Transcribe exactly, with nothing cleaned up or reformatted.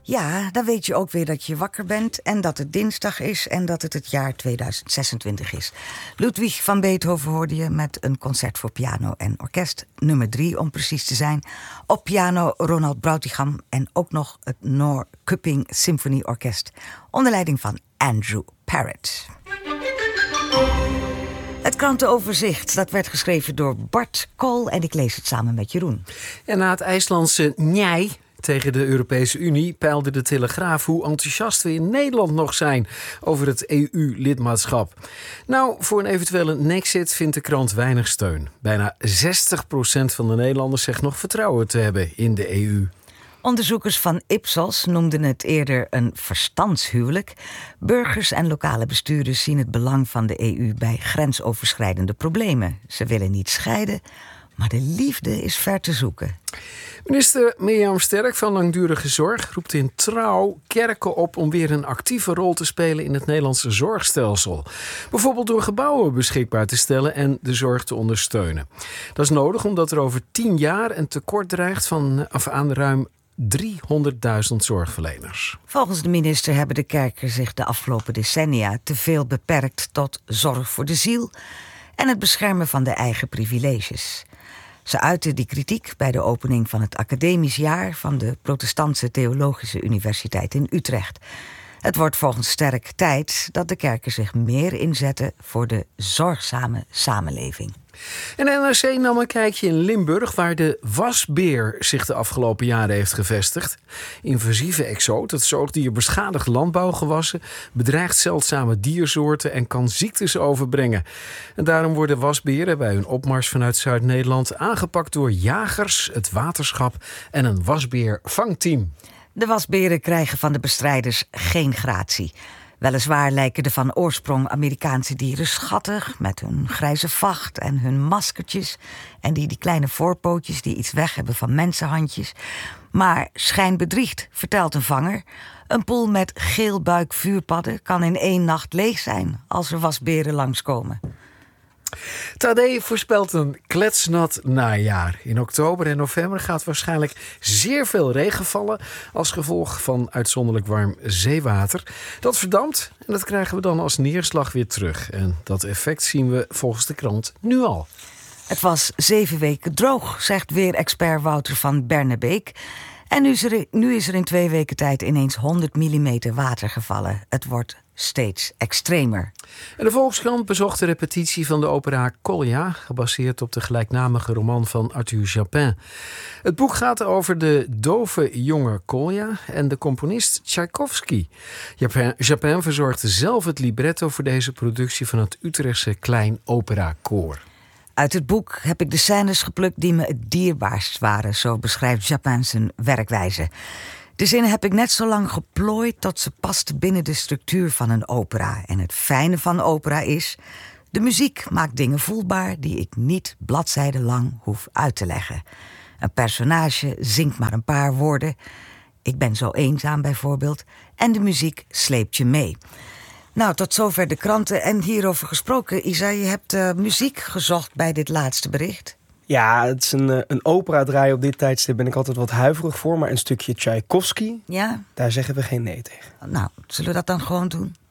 Ja, dan weet je ook weer dat je wakker bent en dat het dinsdag is en dat het het jaar tweeduizend zesentwintig is. Ludwig van Beethoven hoorde je met een concert voor piano en orkest, nummer drie om precies te zijn. Op piano Ronald Brautigam en ook nog het Noor Cupping Symphony Orkest onder leiding van Andrew Parrott. Het krantenoverzicht, dat werd geschreven door Bart Kool en ik lees het samen met Jeroen. En na het IJslandse njai tegen de Europese Unie peilde de Telegraaf hoe enthousiast we in Nederland nog zijn over het E U-lidmaatschap. Nou, voor een eventuele nexit vindt de krant weinig steun. Bijna zestig procent van de Nederlanders zegt nog vertrouwen te hebben in de E U. Onderzoekers van Ipsos noemden het eerder een verstandshuwelijk. Burgers en lokale bestuurders zien het belang van de E U bij grensoverschrijdende problemen. Ze willen niet scheiden, maar de liefde is ver te zoeken. Minister Mirjam Sterk van Langdurige Zorg roept in Trouw kerken op om weer een actieve rol te spelen in het Nederlandse zorgstelsel. Bijvoorbeeld door gebouwen beschikbaar te stellen en de zorg te ondersteunen. Dat is nodig omdat er over tien jaar een tekort dreigt van, of aan ruim driehonderdduizend zorgverleners. Volgens de minister hebben de kerken zich de afgelopen decennia te veel beperkt tot zorg voor de ziel en het beschermen van de eigen privileges. Ze uiten die kritiek bij de opening van het academisch jaar van de Protestantse Theologische Universiteit in Utrecht. Het wordt volgens Sterk tijd dat de kerken zich meer inzetten voor de zorgzame samenleving. En N R C nam een kijkje in Limburg, waar de wasbeer zich de afgelopen jaren heeft gevestigd. Invasieve exoot, het zoogdier beschadigt landbouwgewassen, bedreigt zeldzame diersoorten en kan ziektes overbrengen. En daarom worden wasberen bij hun opmars vanuit Zuid-Nederland aangepakt door jagers, het waterschap en een wasbeervangteam. De wasberen krijgen van de bestrijders geen gratie. Weliswaar lijken de van oorsprong Amerikaanse dieren schattig, met hun grijze vacht en hun maskertjes en die, die kleine voorpootjes die iets weg hebben van mensenhandjes. Maar schijn bedriegt, vertelt een vanger. Een poel met geelbuik vuurpadden kan in één nacht leeg zijn als er wasberen langskomen. Tadé voorspelt een kletsnat najaar. In oktober en november gaat waarschijnlijk zeer veel regen vallen als gevolg van uitzonderlijk warm zeewater. Dat verdampt en dat krijgen we dan als neerslag weer terug. En dat effect zien we volgens de krant nu al. Het was zeven weken droog, zegt weerexpert Wouter van Bernebeek. En nu is, er, nu is er in twee weken tijd ineens honderd millimeter water gevallen. Het wordt steeds extremer. En de Volkskrant bezocht de repetitie van de opera Kolja, gebaseerd op de gelijknamige roman van Arthur Japin. Het boek gaat over de dove jonge Kolja en de componist Tchaikovsky. Japin, Japin verzorgde zelf het libretto voor deze productie van het Utrechtse Klein Opera Koor. Uit het boek heb ik de scènes geplukt die me het dierbaarst waren, zo beschrijft Japin zijn werkwijze. De zinnen heb ik net zo lang geplooid tot ze pasten binnen de structuur van een opera. En het fijne van opera is, de muziek maakt dingen voelbaar die ik niet bladzijdenlang hoef uit te leggen. Een personage zingt maar een paar woorden. Ik ben zo eenzaam bijvoorbeeld. En de muziek sleept je mee. Nou, tot zover de kranten. En hierover gesproken, Isa, je hebt uh, muziek gezocht bij dit laatste bericht. Ja, het is een, een opera draaien op dit tijdstip ben ik altijd wat huiverig voor. Maar een stukje Tchaikovsky, Ja? daar zeggen we geen nee tegen. Nou, zullen we dat dan gewoon doen?